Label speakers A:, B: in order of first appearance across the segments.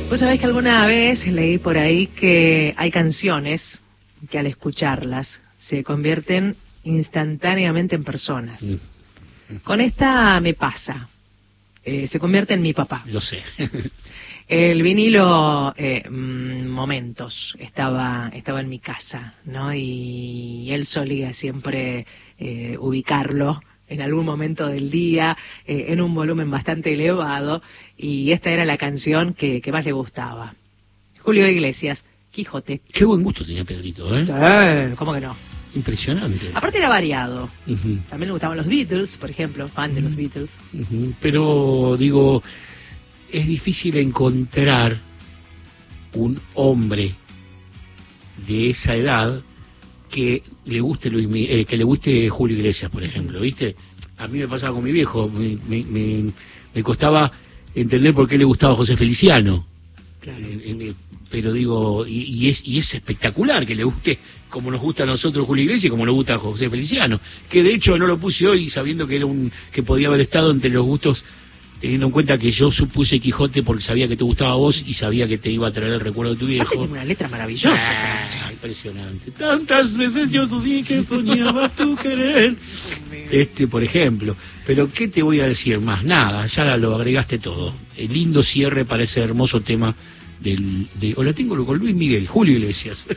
A: Vos sabés que alguna vez leí por ahí que hay canciones que al escucharlas se convierten instantáneamente en personas. Con esta me pasa. Se convierte en mi papá.
B: Lo sé.
A: El vinilo Momentos estaba en mi casa, ¿no? Y él solía siempre ubicarlo en algún momento del día, en un volumen bastante elevado, y esta era la canción que más le gustaba. Julio Iglesias, Quijote.
B: Qué buen gusto tenía Pedrito, ¿eh?
A: ¿Cómo que no?
B: Impresionante.
A: Aparte era variado. También le gustaban los Beatles, por ejemplo, fan de los Beatles.
B: Pero, digo, es difícil encontrar un hombre de esa edad que le guste que le guste Julio Iglesias, por ejemplo, ¿viste? A mí me pasaba con mi viejo, me costaba entender por qué le gustaba José Feliciano. Claro. Pero digo, y es espectacular que le guste como nos gusta a nosotros Julio Iglesias y como nos gusta a José Feliciano, que de hecho no lo puse hoy sabiendo que era que podía haber estado entre los gustos, teniendo en cuenta que yo supuse Quijote porque sabía que te gustaba a vos y sabía que te iba a traer el recuerdo de tu viejo.
A: Tiene una letra maravillosa.
B: Impresionante. Tantas veces yo dudé que soñaba tu querer. Por ejemplo. Pero ¿qué te voy a decir más? Nada, ya lo agregaste todo. El lindo cierre para ese hermoso tema o la tengo con Luis Miguel, Julio Iglesias.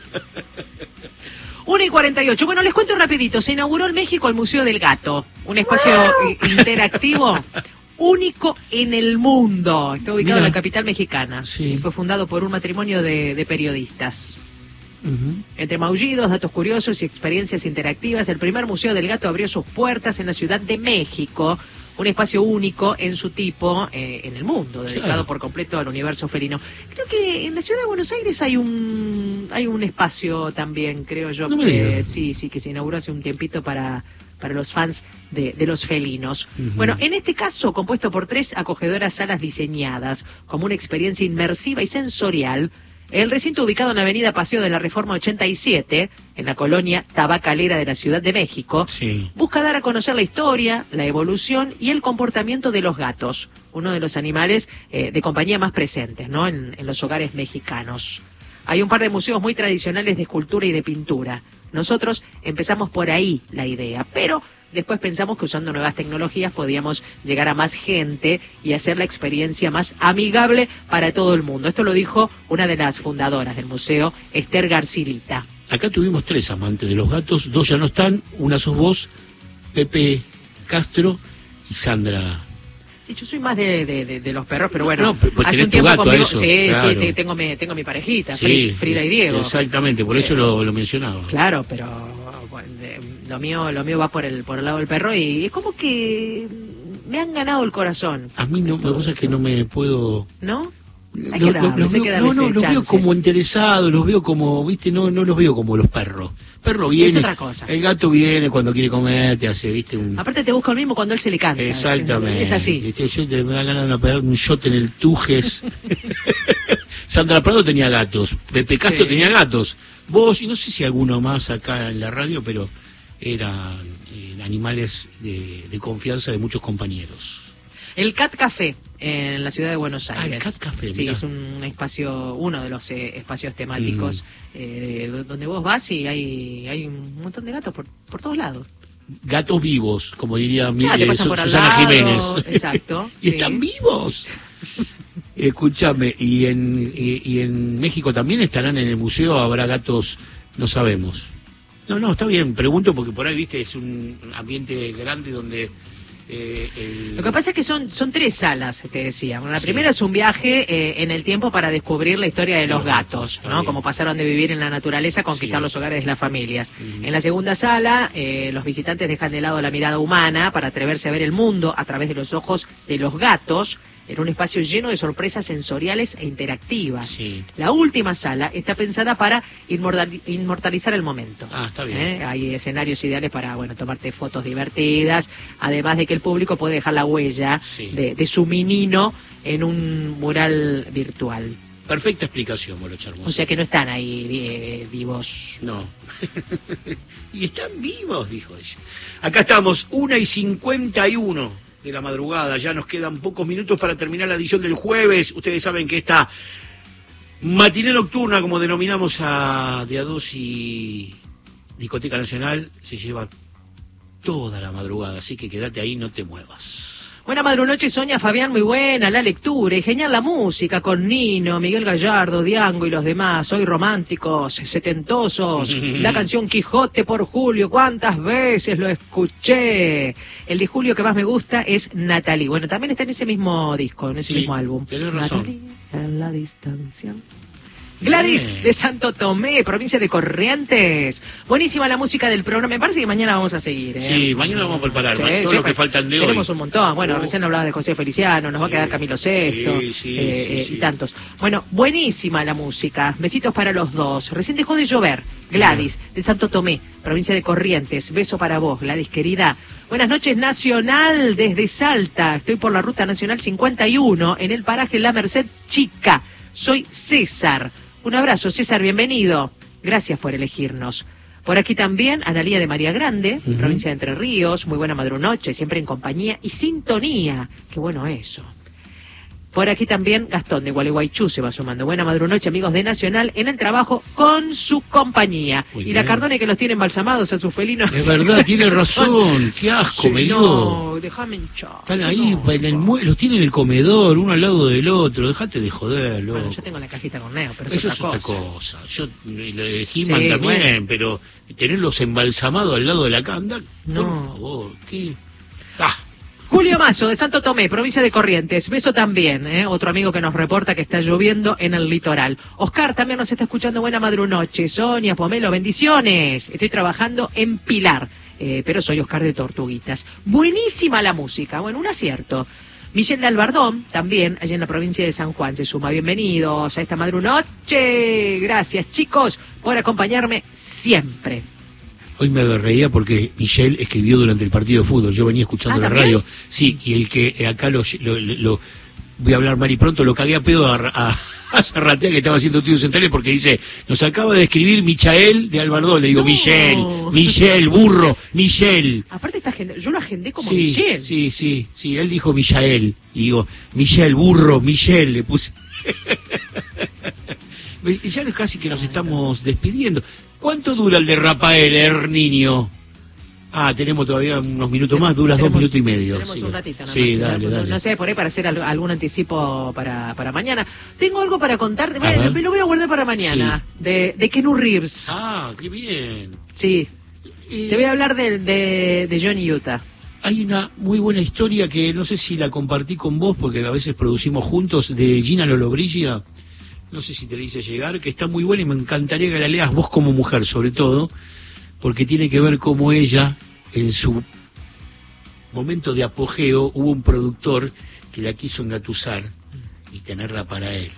A: 1:48. Bueno, les cuento rapidito. Se inauguró en México el Museo del Gato, un espacio interactivo único en el mundo. Está ubicado en la capital mexicana.
B: Sí.
A: Fue fundado por un matrimonio de periodistas. Entre maullidos, datos curiosos y experiencias interactivas, el primer Museo del Gato abrió sus puertas en la Ciudad de México, un espacio único en su tipo en el mundo, dedicado por completo al universo felino. Creo que en la Ciudad de Buenos Aires hay un espacio también, creo yo, que se inauguró hace un tiempito para los fans de los felinos. Bueno, en este caso, compuesto por 3 acogedoras salas diseñadas como una experiencia inmersiva y sensorial, el recinto ubicado en la avenida Paseo de la Reforma 87, en la colonia Tabacalera de la Ciudad de México, busca dar a conocer la historia, la evolución y el comportamiento de los gatos, uno de los animales de compañía más presentes, ¿no? en los hogares mexicanos. Hay un par de museos muy tradicionales de escultura y de pintura. Nosotros empezamos por ahí la idea, pero después pensamos que usando nuevas tecnologías podíamos llegar a más gente y hacer la experiencia más amigable para todo el mundo. Esto lo dijo una de las fundadoras del museo, Esther Garcilita.
B: Acá tuvimos 3 amantes de los gatos, 2 ya no están, una sos vos, Pepe Castro y Sandra.
A: Sí, yo soy más de los perros, pero bueno,
B: hace un tiempo conmigo,
A: claro. Sí, tengo mi parejita, Frida y Diego.
B: Exactamente, por eso lo mencionaba.
A: Claro, pero lo mío va por el lado del perro y es como que me han ganado el corazón.
B: A mí no, la cosa es que no me puedo...
A: ¿No?
B: Los veo como interesados, los veo como, viste, no los veo como los perros. Perro viene, es
A: otra cosa.
B: El gato viene cuando quiere comer, te hace, viste,
A: Aparte te busca el mismo cuando él se le canta.
B: Exactamente.
A: Es así.
B: Yo me da ganas de pegar un shot en el Tujes. Sandra Prado tenía gatos, Pepe Castro tenía gatos. Vos, y no sé si alguno más acá en la radio, pero eran animales de confianza de muchos compañeros.
A: El Cat Café en la ciudad de Buenos Aires.
B: El Cat Café,
A: sí, es un espacio, uno de los espacios temáticos donde vos vas y hay un montón de gatos por todos lados.
B: Gatos vivos, como diría
A: Susana
B: Jiménez.
A: Exacto.
B: ¿Y están vivos? Escúchame, y en México también estarán en el museo, habrá gatos, no sabemos. No, está bien, pregunto porque por ahí, viste, es un ambiente grande donde...
A: Lo que pasa es que son 3 salas, te decía. Bueno, la primera es un viaje en el tiempo para descubrir la historia de los gatos, ¿no? Cómo pasaron de vivir en la naturaleza a conquistar los hogares de las familias. En la segunda sala, los visitantes dejan de lado la mirada humana para atreverse a ver el mundo a través de los ojos de los gatos, en un espacio lleno de sorpresas sensoriales e interactivas. La última sala está pensada para inmortalizar el momento.
B: Está bien.
A: Hay escenarios ideales para, tomarte fotos divertidas, además de que el público puede dejar la huella de su menino en un mural virtual.
B: Perfecta explicación, Morocha Hermosa.
A: O sea que no están ahí vivos.
B: No. Y están vivos, dijo ella. Acá estamos, 1:51 de la madrugada. Ya nos quedan pocos minutos para terminar la edición del jueves. Ustedes saben que esta Matiné nocturna, como denominamos a De A2 y Discoteca Nacional, se lleva toda la madrugada, así que quédate ahí, no te muevas.
A: Buena madrunoche, Sonia, Fabián, muy buena la lectura y genial la música con Nino, Miguel Gallardo, Diango y los demás. Hoy románticos, setentosos. La canción Quijote por Julio, ¿cuántas veces lo escuché? El de Julio que más me gusta es Natalie. Bueno, también está en ese mismo disco, en ese mismo álbum.
B: Tenés razón.
A: Natalie, en la distancia. Gladys de Santo Tomé, provincia de Corrientes. Buenísima la música del programa. Me parece que mañana vamos a seguir, ¿eh?
B: Sí, mañana vamos a preparar todo lo que faltan de hoy.
A: Tenemos un montón. Bueno, recién hablaba de José Feliciano, nos va a quedar Camilo VI y tantos. Bueno, buenísima la música. Besitos para los dos. Recién dejó de llover. Gladys de Santo Tomé, provincia de Corrientes. Beso para vos, Gladys querida. Buenas noches, Nacional, desde Salta. Estoy por la ruta nacional 51, en el paraje La Merced Chica. Soy César. Un abrazo, César, bienvenido. Gracias por elegirnos. Por aquí también, Analía de María Grande, provincia de Entre Ríos. Muy buena madrunoche, siempre en compañía y sintonía. Qué bueno eso. Por aquí también, Gastón de Gualeguaychú se va sumando. Buena madrunoche, amigos de Nacional, en el trabajo con su compañía.
B: Muy
A: y
B: bien.
A: La Cardone que los tiene embalsamados a sus felinos.
B: Es verdad, tiene razón. Qué asco,
A: Sí,
B: me dio.
A: no, déjame hinchar.
B: Están ahí, los tienen en el comedor, uno al lado del otro. Dejate de joder, loco.
A: Bueno, yo tengo la cajita con Neo, pero
B: Eso
A: es otra cosa.
B: Yo, lo de He-Man
A: Sí,
B: también,
A: bueno.
B: pero tenerlos embalsamados al lado de la canda,
A: No.
B: por favor, ¿qué? Ah,
A: Julio Mazo, de Santo Tomé, provincia de Corrientes. Beso también, otro amigo que nos reporta que está lloviendo en el litoral. Oscar también nos está escuchando. Buena madrunoche. Sonia, Pomelo, bendiciones. Estoy trabajando en Pilar, pero soy Oscar de Tortuguitas. Buenísima la música, bueno, un acierto. Michelle de Albardón, también, allá en la provincia de San Juan, se suma. Bienvenidos a esta madrunoche. Gracias, chicos, por acompañarme siempre.
B: hoy me reía porque Michelle escribió durante el partido de fútbol. Yo venía escuchando la radio. Sí, y el que acá lo voy a hablar mal y pronto, lo cagué a pedo a Zarratea, que estaba haciendo estudios centrales, porque dice, nos acaba de escribir Michael de Albardón. Le digo,
A: No.
B: Michelle, burro, Michelle.
A: Aparte, yo lo agendé como
B: Sí,
A: Michelle.
B: sí, él dijo Michael. Y digo, Michelle, burro, Michelle, le puse. Ya casi que nos estamos despidiendo. ¿Cuánto dura el de Rafael, niño? Ah, tenemos todavía unos minutos más, duras 2 minutos y medio.
A: Tenemos
B: sí,
A: un ratito.
B: Sí,
A: nomás.
B: dale.
A: No sé, por ahí para hacer algún anticipo para mañana. Tengo algo para contarte,
B: A
A: bueno,
B: ver.
A: lo voy a guardar para mañana, de Keanu Reeves.
B: Ah, qué bien.
A: Sí, te voy a hablar de Johnny Utah.
B: Hay una muy buena historia que no sé si la compartí con vos, porque a veces producimos juntos, de Gina Lollobrigida. No sé si te la hice llegar, que está muy buena y me encantaría que la leas vos como mujer, sobre todo, porque tiene que ver cómo ella, en su momento de apogeo, hubo un productor que la quiso engatusar y tenerla para él.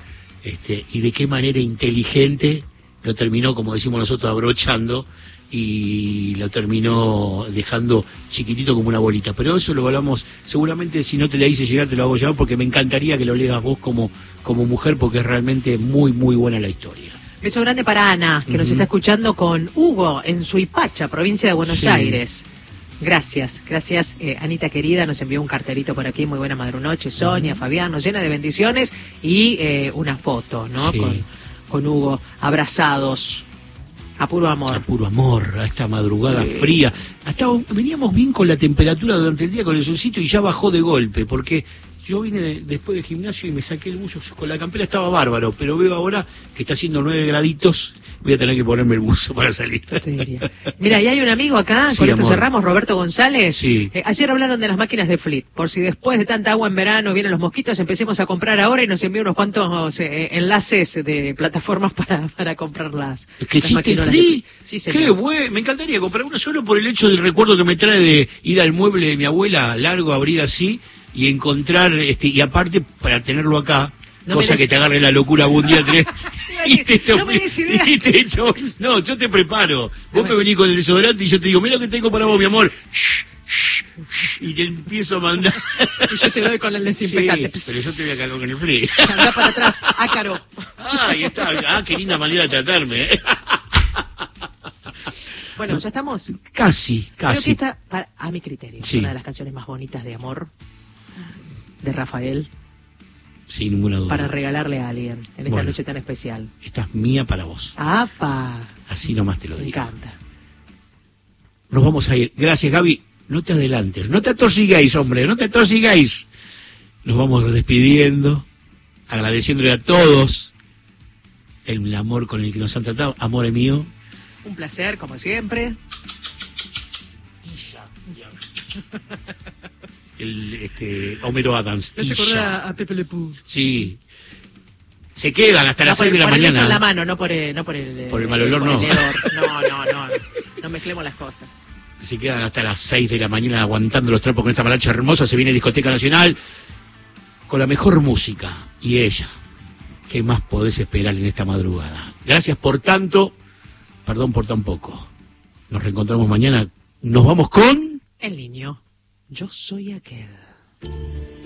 B: Y de qué manera inteligente lo terminó, como decimos nosotros, abrochando, y lo terminó dejando chiquitito como una bolita. Pero eso lo hablamos, seguramente si no te la hice llegar te lo hago llegar, porque me encantaría que lo leas vos como mujer, porque es realmente muy, muy buena la historia.
A: Beso grande para Ana, que nos está escuchando con Hugo en Suipacha, provincia de Buenos Aires. Gracias, Anita querida, nos envió un cartelito por aquí, muy buena madrunoche. Sonia, Fabián, nos llena de bendiciones y una foto, ¿no?
B: Sí.
A: Con Hugo, abrazados. A puro amor.
B: A puro amor, a esta madrugada fría. Veníamos bien con la temperatura durante el día, con el solcito, y ya bajó de golpe, porque yo vine después del gimnasio y me saqué el buzo, con la campera estaba bárbaro, pero veo ahora que está haciendo 9 graditos, voy a tener que ponerme el buzo para salir.
A: Mira, y hay un amigo acá,
B: Sí,
A: con esto
B: amor.
A: cerramos, Roberto González.
B: Sí.
A: Ayer hablaron de las máquinas de Fleet. Por si después de tanta agua en verano vienen los mosquitos, empecemos a comprar ahora, y nos envió unos cuantos enlaces de plataformas para comprarlas.
B: ¿Que existe el Fleet?
A: Sí, señor.
B: Qué bueno, me encantaría comprar uno solo por el hecho del recuerdo que me trae de ir al mueble de mi abuela, largo, abrir así, y encontrar, y aparte para tenerlo acá,
A: No
B: cosa
A: me des-
B: que te agarre la locura un día tres, y te echo,
A: No me des ideas.
B: y te echo, no, yo te preparo, vos me venís con el desodorante y yo te digo, mira lo que tengo para vos, mi amor, y te empiezo a mandar.
A: Y yo te doy con el desinfectante.
B: Sí, pero yo te voy a cagar con el frío.
A: Anda para atrás, ácaro.
B: Ah, ahí está, qué linda manera de tratarme.
A: Bueno, ya estamos.
B: Casi.
A: Creo que esta, a mi criterio,
B: Sí.
A: una de las canciones más bonitas de amor de Rafael.
B: Sin ninguna duda.
A: Para regalarle a alguien en esta
B: Bueno,
A: noche tan especial.
B: esta es mía para vos.
A: ¡Apa!
B: Así nomás te lo
A: Me
B: digo.
A: encanta.
B: Nos vamos a ir. Gracias, Gaby. No te adelantes. No te atosigáis, hombre. No te atosigáis. Nos vamos despidiendo. Agradeciéndole a todos el amor con el que nos han tratado. Amor mío.
A: Un placer, como siempre.
B: Homero Adams.
A: ¿No se acuerda a Pepe Le Pew?
B: Sí. Se quedan hasta las 6 de la
A: Por el beso
B: mañana.
A: en la mano, no por el
B: mal olor, no.
A: el hedor. No. No mezclemos las cosas.
B: Se quedan hasta las 6 de la mañana aguantando los trapos con esta maracha hermosa. Se viene Discoteca Nacional con la mejor música. Y ella. ¿Qué más podés esperar en esta madrugada? Gracias por tanto. Perdón por tan poco. Nos reencontramos mañana. Nos vamos con...
A: El niño. Yo soy aquel.